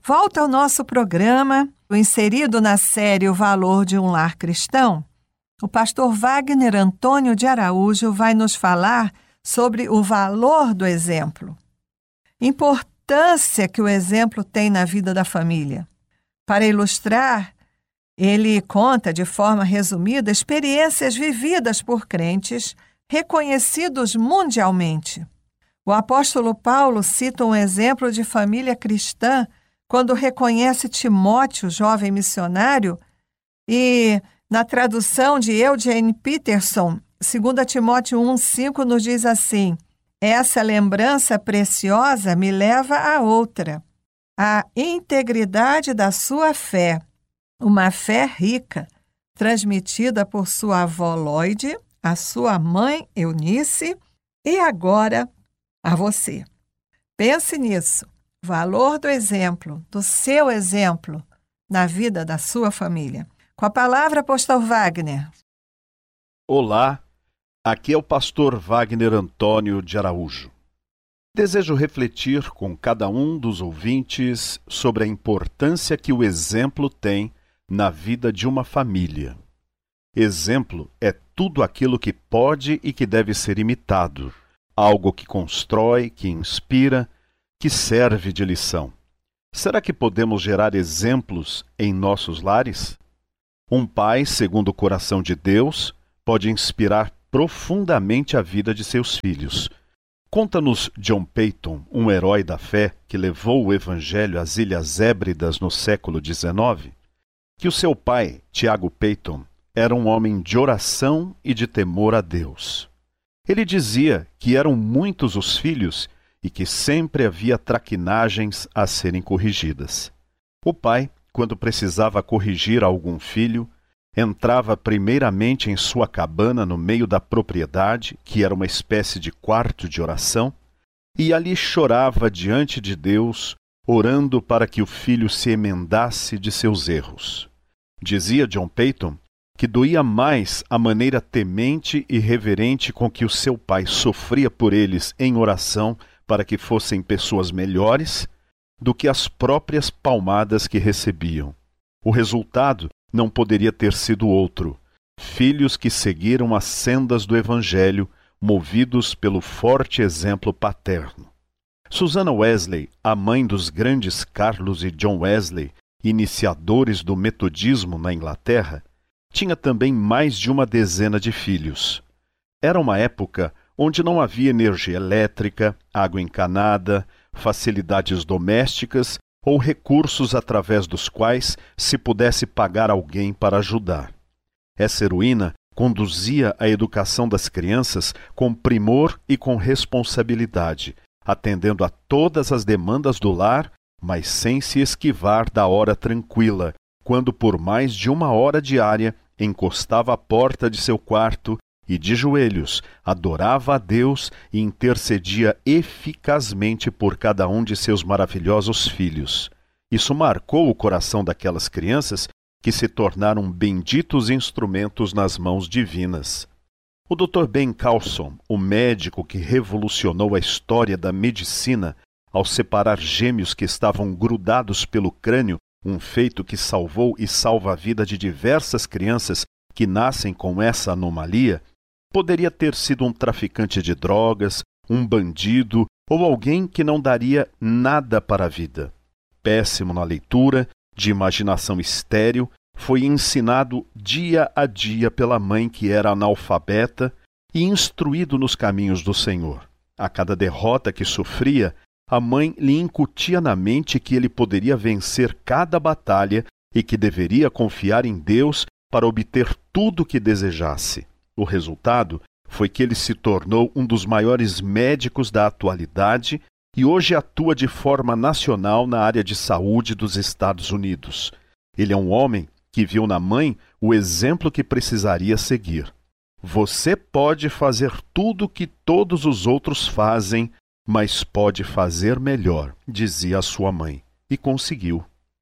Volta ao nosso programa, inserido na série O Valor de um Lar Cristão. O pastor Wagner Antônio de Araújo vai nos falar sobre o valor do exemplo. Importância que o exemplo tem na vida da família. Para ilustrar, ele conta de forma resumida experiências vividas por crentes reconhecidos mundialmente. O apóstolo Paulo cita um exemplo de família cristã quando reconhece Timóteo, jovem missionário, e na tradução de Eugene Peterson, 2 Timóteo 1,5 nos diz assim: essa lembrança preciosa me leva a outra, a integridade da sua fé, uma fé rica, transmitida por sua avó Lloyd, a sua mãe Eunice e agora a você. Pense nisso. Valor do exemplo, do seu exemplo, na vida da sua família. Com a palavra, pastor Wagner. Olá, aqui é o pastor Wagner Antônio de Araújo. Desejo refletir com cada um dos ouvintes sobre a importância que o exemplo tem na vida de uma família. Exemplo é tudo aquilo que pode e que deve ser imitado, algo que constrói, que inspira, que serve de lição. Será que podemos gerar exemplos em nossos lares? Um pai, segundo o coração de Deus, pode inspirar profundamente a vida de seus filhos. Conta-nos John Peyton, um herói da fé que levou o Evangelho às Ilhas Hébridas no século XIX, que o seu pai, Tiago Peyton, era um homem de oração e de temor a Deus. Ele dizia que eram muitos os filhos e que sempre havia traquinagens a serem corrigidas. O pai, quando precisava corrigir algum filho, entrava primeiramente em sua cabana no meio da propriedade, que era uma espécie de quarto de oração, e ali chorava diante de Deus, orando para que o filho se emendasse de seus erros. Dizia John Peyton que doía mais a maneira temente e reverente com que o seu pai sofria por eles em oração para que fossem pessoas melhores, do que as próprias palmadas que recebiam. O resultado não poderia ter sido outro: filhos que seguiram as sendas do Evangelho, movidos pelo forte exemplo paterno. Susannah Wesley, a mãe dos grandes Carlos e John Wesley, iniciadores do metodismo na Inglaterra, tinha também mais de uma dezena de filhos. Era uma época onde não havia energia elétrica, água encanada, facilidades domésticas ou recursos através dos quais se pudesse pagar alguém para ajudar. Essa heroína conduzia a educação das crianças com primor e com responsabilidade, atendendo a todas as demandas do lar, mas sem se esquivar da hora tranquila, quando por mais de 1 hora diária encostava à porta de seu quarto e, de joelhos, adorava a Deus e intercedia eficazmente por cada um de seus maravilhosos filhos. Isso marcou o coração daquelas crianças que se tornaram benditos instrumentos nas mãos divinas. O Dr. Ben Carlson, o médico que revolucionou a história da medicina ao separar gêmeos que estavam grudados pelo crânio, um feito que salvou e salva a vida de diversas crianças que nascem com essa anomalia, poderia ter sido um traficante de drogas, um bandido ou alguém que não daria nada para a vida. Péssimo na leitura, de imaginação estéril, foi ensinado dia a dia pela mãe que era analfabeta e instruído nos caminhos do Senhor. A cada derrota que sofria, a mãe lhe incutia na mente que ele poderia vencer cada batalha e que deveria confiar em Deus para obter tudo o que desejasse. O resultado foi que ele se tornou um dos maiores médicos da atualidade e hoje atua de forma nacional na área de saúde dos Estados Unidos. Ele é um homem que viu na mãe o exemplo que precisaria seguir. Você pode fazer tudo o que todos os outros fazem, mas pode fazer melhor, dizia a sua mãe, e conseguiu.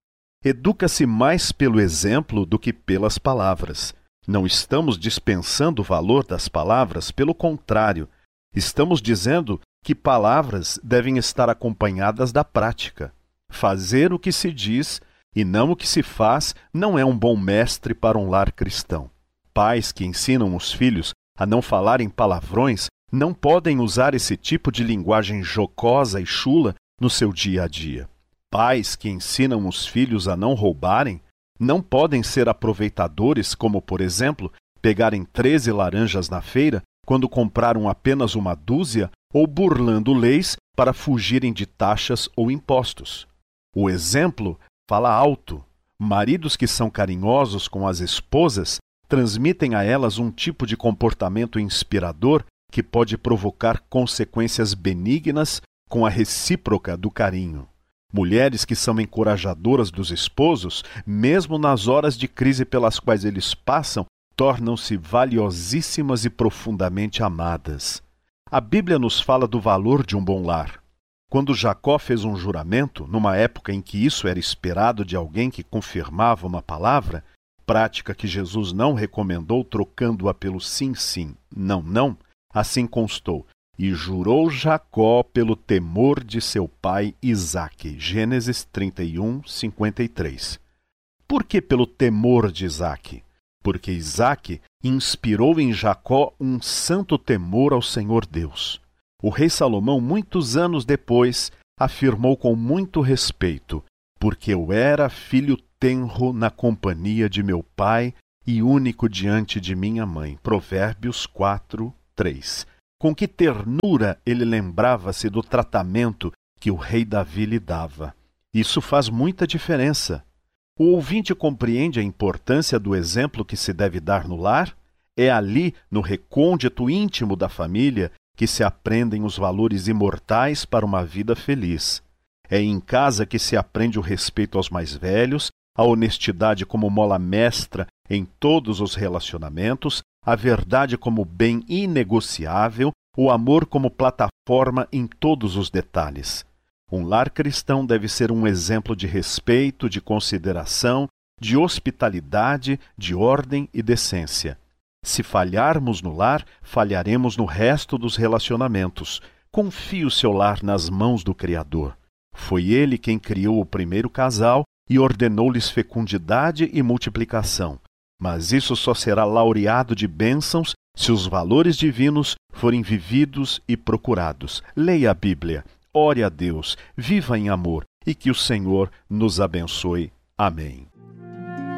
Educa-se mais pelo exemplo do que pelas palavras. Não estamos dispensando o valor das palavras, pelo contrário, estamos dizendo que palavras devem estar acompanhadas da prática. Fazer o que se diz e não o que se faz não é um bom mestre para um lar cristão. Pais que ensinam os filhos a não falarem palavrões não podem usar esse tipo de linguagem jocosa e chula no seu dia a dia. Pais que ensinam os filhos a não roubarem não podem ser aproveitadores, como, por exemplo, pegarem 13 laranjas na feira quando compraram apenas uma dúzia ou burlando leis para fugirem de taxas ou impostos. O exemplo fala alto. Maridos que são carinhosos com as esposas transmitem a elas um tipo de comportamento inspirador que pode provocar consequências benignas com a recíproca do carinho. Mulheres que são encorajadoras dos esposos, mesmo nas horas de crise pelas quais eles passam, tornam-se valiosíssimas e profundamente amadas. A Bíblia nos fala do valor de um bom lar. Quando Jacó fez um juramento, numa época em que isso era esperado de alguém que confirmava uma palavra, prática que Jesus não recomendou trocando-a pelo sim, sim, não, não, assim constou: e jurou Jacó pelo temor de seu pai Isaque. Gênesis 31, 53. Por que pelo temor de Isaque? Porque Isaque inspirou em Jacó um santo temor ao Senhor Deus. O rei Salomão, muitos anos depois, afirmou com muito respeito: porque eu era filho tenro na companhia de meu pai e único diante de minha mãe. Provérbios 4, 3. Com que ternura ele lembrava-se do tratamento que o rei Davi lhe dava. Isso faz muita diferença. O ouvinte compreende a importância do exemplo que se deve dar no lar? É ali, no recôndito íntimo da família, que se aprendem os valores imortais para uma vida feliz. É em casa que se aprende o respeito aos mais velhos, a honestidade como mola mestra em todos os relacionamentos, a verdade como bem inegociável, o amor como plataforma em todos os detalhes. Um lar cristão deve ser um exemplo de respeito, de consideração, de hospitalidade, de ordem e decência. Se falharmos no lar, falharemos no resto dos relacionamentos. Confie o seu lar nas mãos do Criador. Foi Ele quem criou o primeiro casal e ordenou-lhes fecundidade e multiplicação. Mas isso só será laureado de bênçãos se os valores divinos forem vividos e procurados. Leia a Bíblia, ore a Deus, viva em amor e que o Senhor nos abençoe. Amém.